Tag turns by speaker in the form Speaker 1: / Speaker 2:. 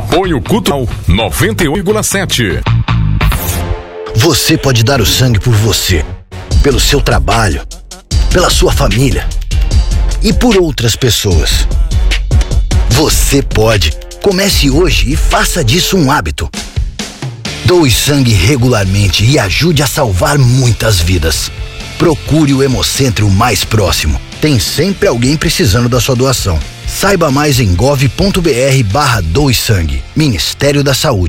Speaker 1: Apoio Cultural 98,7.
Speaker 2: Você pode dar o sangue por você, pelo seu trabalho, pela sua família e por outras pessoas. Você pode. Comece hoje e faça disso um hábito. Doe sangue regularmente e ajude a salvar muitas vidas. Procure o Hemocentro mais próximo. Tem sempre alguém precisando da sua doação. Saiba mais em gov.br/doe sangue. Ministério da Saúde.